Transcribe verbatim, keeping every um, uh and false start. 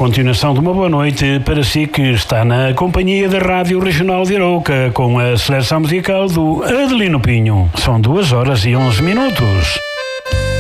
continuação de uma boa noite para si que está na companhia da Rádio Regional de Arouca com a seleção musical do Adelino Pinho. São duas horas e onze minutos.